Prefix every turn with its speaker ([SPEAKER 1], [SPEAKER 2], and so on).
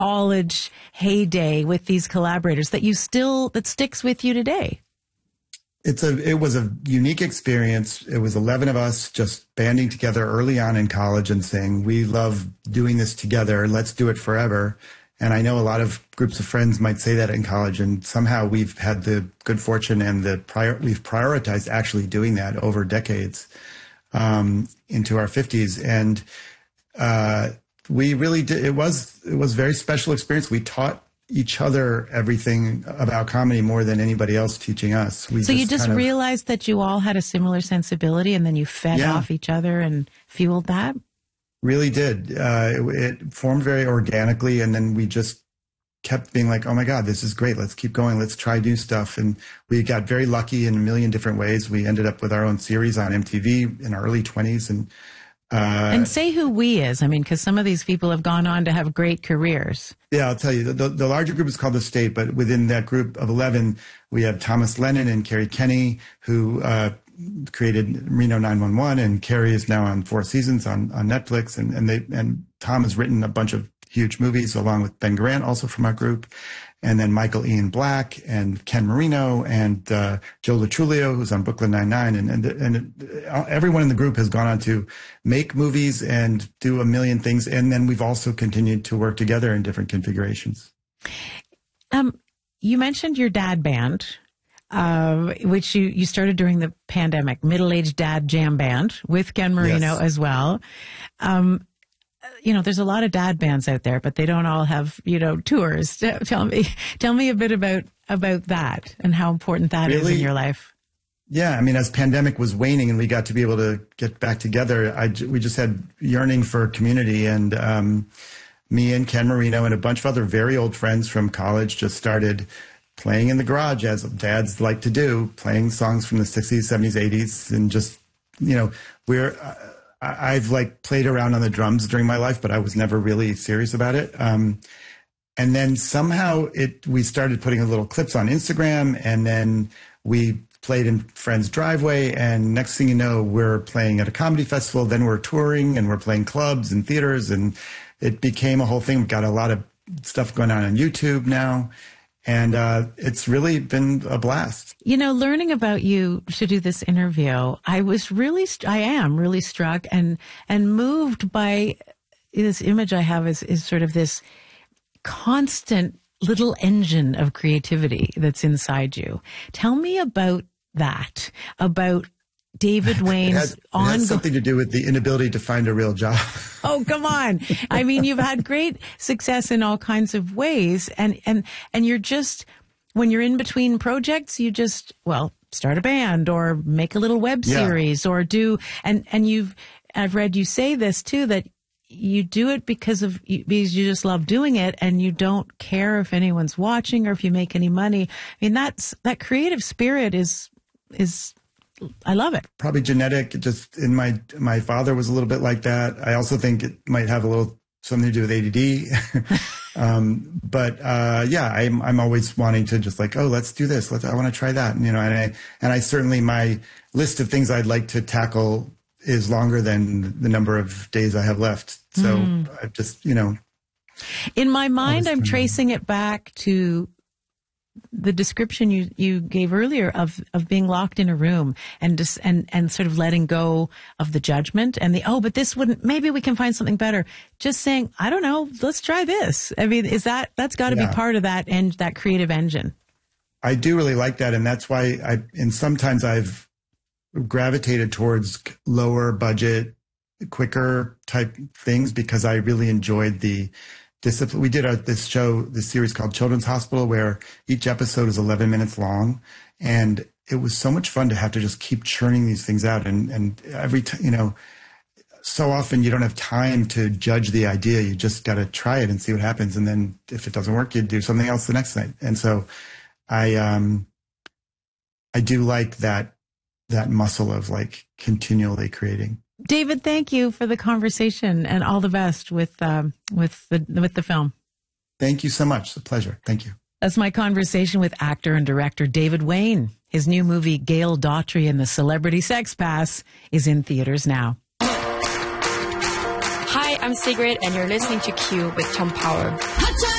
[SPEAKER 1] college heyday with these collaborators that sticks with you today?
[SPEAKER 2] It was a unique experience. It was 11 of us just banding together early on in college and saying, we love doing this together. Let's do it forever. And I know a lot of groups of friends might say that in college, and somehow we've had the good fortune and we've prioritized actually doing that over decades, into our 50s. And, we really did. It was a very special experience. We taught each other everything about comedy more than anybody else teaching us.
[SPEAKER 1] So you just realized that you all had a similar sensibility, and then you fed off each other and fueled that?
[SPEAKER 2] Really did. It formed very organically, and then we just kept being like, oh my God, this is great. Let's keep going. Let's try new stuff. And we got very lucky in a million different ways. We ended up with our own series on MTV in our early 20s.
[SPEAKER 1] And say who we is. I mean, because some of these people have gone on to have great careers.
[SPEAKER 2] Yeah, I'll tell you. The larger group is called The State, but within that group of 11, we have Thomas Lennon and Kerry Kenny, who created Reno 911, and Kerry is now on 4 seasons on Netflix, and Tom has written a bunch of huge movies along with Ben Garant, also from our group. And then Michael Ian Black and Ken Marino and Joe Latrulio, who's on Brooklyn Nine-Nine. And everyone in the group has gone on to make movies and do a million things. And then we've also continued to work together in different configurations.
[SPEAKER 1] You mentioned your dad band, which you started during the pandemic, Middle-Aged Dad Jam Band with Ken Marino as well. There's a lot of dad bands out there, but they don't all have, tours. Tell me a bit about that and how important that is in your life.
[SPEAKER 2] Yeah. I mean, as pandemic was waning and we got to be able to get back together, we just had yearning for community, and me and Ken Marino and a bunch of other very old friends from college just started playing in the garage, as dads like to do, playing songs from the 60s, 70s, 80s, and just, I've played around on the drums during my life, but I was never really serious about it. And then somehow we started putting little clips on Instagram, and then we played in friends' driveway. And next thing you know, we're playing at a comedy festival. Then we're touring and we're playing clubs and theaters, and it became a whole thing. We've got a lot of stuff going on YouTube now. And it's really been a blast.
[SPEAKER 1] Learning about you to do this interview, I am really struck and moved by this image I have is sort of this constant little engine of creativity that's inside you. Tell me about that, about David Wayne's
[SPEAKER 2] it has something to do with the inability to find a real job.
[SPEAKER 1] Oh, come on. I mean, you've had great success in all kinds of ways. And you're just, when you're in between projects, you just, start a band or make a little web series or I've read you say this too, that you do it because you just love doing it, and you don't care if anyone's watching or if you make any money. I mean, that creative spirit is I love it.
[SPEAKER 2] Probably genetic. Just in my father was a little bit like that. I also think it might have something to do with ADD. I'm always wanting to just let's do this. I want to try that. And I certainly, my list of things I'd like to tackle is longer than the number of days I have left. So I just,
[SPEAKER 1] in my mind, I'm tracing it back to the description you gave earlier of being locked in a room and sort of letting go of the judgment and but this wouldn't, maybe we can find something better. Just saying, I don't know, let's try this. I mean, that's got to be part of that that creative engine.
[SPEAKER 2] I do really like that. And that's why sometimes I've gravitated towards lower budget, quicker type things, because I really enjoyed the discipline. We did this series called Children's Hospital, where each episode is 11 minutes long. And it was so much fun to have to just keep churning these things out. And every time, so often you don't have time to judge the idea. You just got to try it and see what happens. And then if it doesn't work, you do something else the next night. And so I do like that muscle of continually creating.
[SPEAKER 1] David, thank you for the conversation, and all the best with the film.
[SPEAKER 2] Thank you so much. It's a pleasure. Thank you.
[SPEAKER 1] That's my conversation with actor and director David Wayne. His new movie, Gail Daughtry and the Celebrity Sex Pass, is in theaters now.
[SPEAKER 3] Hi, I'm Sigrid, and you're listening to Q with Tom Power.